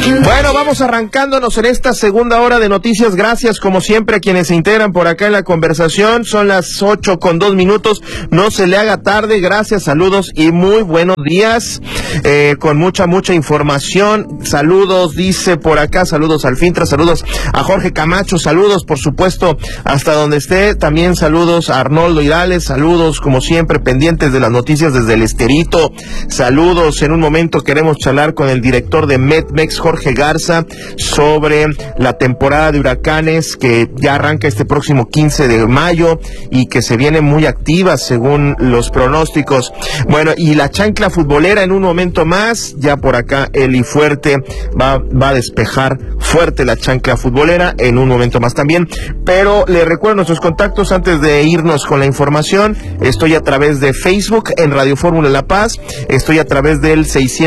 Bueno, vamos arrancándonos en esta segunda hora de noticias. Gracias, como siempre, a quienes se integran por acá en la conversación. Son las 8:02. No se le haga tarde. Gracias, saludos y muy buenos días. Con mucha información. Saludos, dice por acá. Saludos al Fintra. Saludos a Jorge Camacho. Saludos, por supuesto, hasta donde esté. También saludos a Arnoldo Irales. Saludos, como siempre, pendientes de las noticias desde el Esterito. Saludos. En un momento queremos charlar con el director de Metmex, Jorge Garza, sobre la temporada de huracanes que ya arranca este próximo 15 de mayo y que se viene muy activa según los pronósticos. Bueno, y la chancla futbolera en un momento más. Ya por acá Eli Fuerte va a despejar fuerte la chancla futbolera en un momento más también. Pero le recuerdo nuestros contactos antes de irnos con la información. Estoy a través de Facebook en Radio Fórmula La Paz. Estoy a través del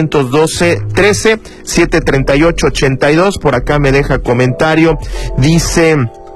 612-13-738-82. Por acá me deja comentario. Dice,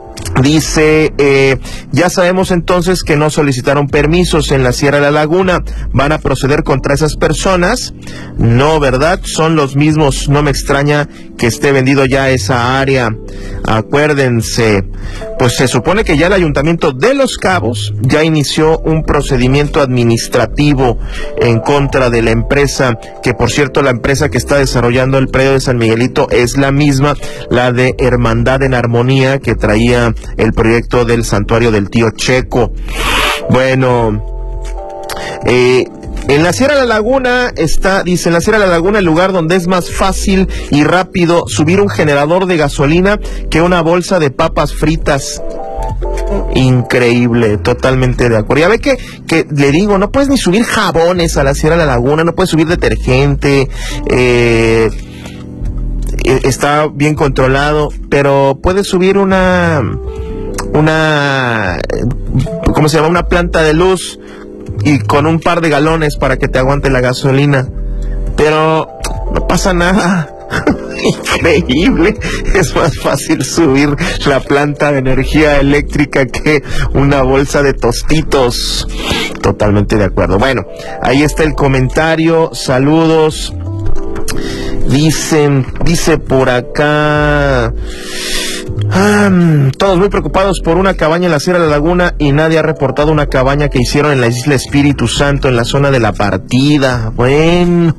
ya sabemos entonces que no solicitaron permisos en la Sierra de la Laguna. ¿Van a proceder contra esas personas? No, ¿verdad? Son los mismos. No me extraña que esté vendido ya esa área. Acuérdense, pues se supone que ya el Ayuntamiento de Los Cabos ya inició un procedimiento administrativo en contra de la empresa, que por cierto la empresa que está desarrollando el predio de San Miguelito es la misma, la de Hermandad en Armonía, que traía el proyecto del santuario del Tío Checo. Bueno, en la Sierra de la Laguna dice, en la Sierra de la Laguna el lugar donde es más fácil y rápido subir un generador de gasolina que una bolsa de papas fritas. Increíble, totalmente de acuerdo. Ya ve que le digo, no puedes ni subir jabones a la Sierra de la Laguna, no puedes subir detergente, está bien controlado, pero puedes subir una ¿cómo se llama? Una planta de luz y con un par de galones para que te aguante la gasolina, pero no pasa nada. Increíble, es más fácil subir la planta de energía eléctrica que una bolsa de tostitos. Totalmente de acuerdo. Bueno, ahí está el comentario. Saludos. Dice por acá, todos muy preocupados por una cabaña en la Sierra de la Laguna y nadie ha reportado una cabaña que hicieron en la isla Espíritu Santo, en la zona de La Partida. Bueno.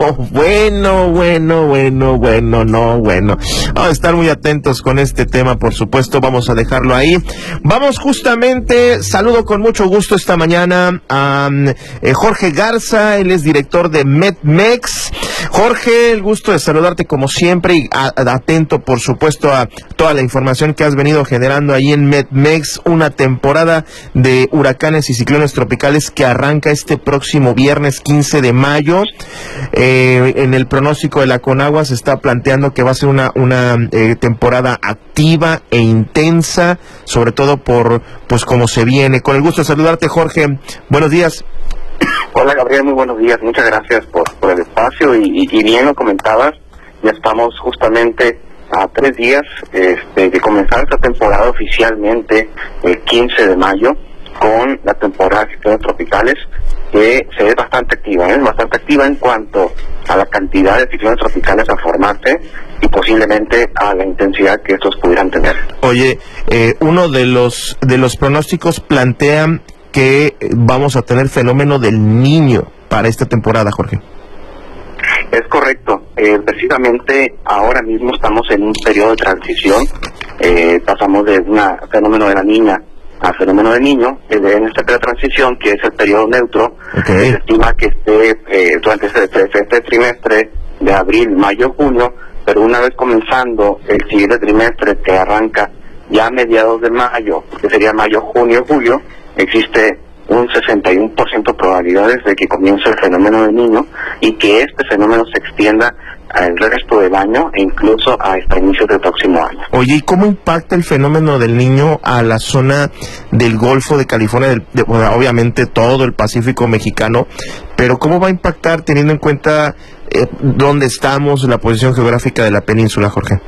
Vamos a estar muy atentos con este tema, por supuesto, vamos a dejarlo ahí. Vamos justamente, saludo con mucho gusto esta mañana a Jorge Garza, él es director de Metmex. Jorge, el gusto de saludarte como siempre y atento, por supuesto, a toda la información que has venido generando ahí en Metmex, una temporada de huracanes y ciclones tropicales que arranca este próximo viernes 15 de mayo. En el pronóstico de la Conagua se está planteando que va a ser una temporada activa e intensa, sobre todo por pues cómo se viene. Con el gusto de saludarte, Jorge. Buenos días. Hola, Gabriel, muy buenos días. Muchas gracias por el espacio y bien lo comentabas. Ya estamos justamente a 3 días de comenzar esta temporada oficialmente el 15 de mayo con la temporada de ciclones tropicales, que se ve bastante activa, bastante activa en cuanto a la cantidad de ciclones tropicales a formarse y posiblemente a la intensidad que estos pudieran tener. Oye, uno de los pronósticos plantean que vamos a tener fenómeno del Niño para esta temporada, Jorge. Es correcto. Precisamente ahora mismo estamos en un periodo de transición. Pasamos de un fenómeno de la Niña a fenómeno del Niño. En este periodo de transición, que es el periodo neutro, okay, se estima que esté durante este trimestre de abril, mayo, junio, pero una vez comenzando el siguiente trimestre, que arranca ya a mediados de mayo, que sería mayo, junio, julio, existe un 61% de probabilidades de que comience el fenómeno del Niño y que este fenómeno se extienda al resto del año e incluso hasta inicios del próximo año. Oye, ¿y cómo impacta el fenómeno del Niño a la zona del Golfo de California, obviamente todo el Pacífico mexicano, pero cómo va a impactar teniendo en cuenta dónde estamos, la posición geográfica de la península, Jorge?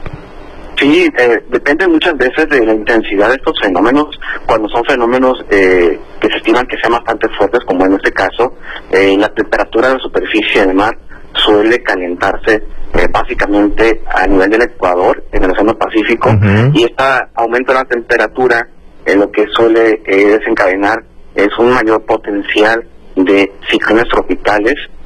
Sí, depende muchas veces de la intensidad de estos fenómenos. Cuando son fenómenos que se estiman que sean bastante fuertes, como en este caso, la temperatura de la superficie del mar suele calentarse básicamente a nivel del Ecuador, en el Océano Pacífico, y este aumento de la temperatura lo que suele desencadenar es un mayor potencial de ciclones tropicales